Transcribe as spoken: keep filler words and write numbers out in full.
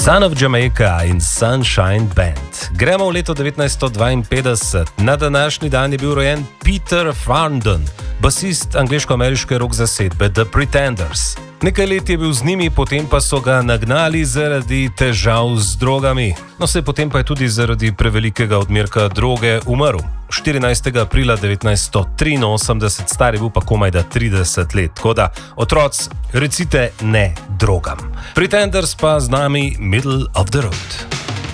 Son of Jamaica in Sunshine Band. Gremo v leto devetnajststo dvainpetdeset. Na današnji dan je bil rojen Peter Farndon, basist angleško-ameriške rock zasedbe The Pretenders. Nekaj let je bil z njimi, potem pa so ga nagnali zaradi težav z drogami. No, se potem pa je tudi zaradi prevelikega odmerka droge umrl. štirinajstega aprila devetnajststo triinosemdeset, star je bil pa komajda trideset let. Tako da, otroci, recite ne drogam. Pretenders pa z nami Middle of the Road.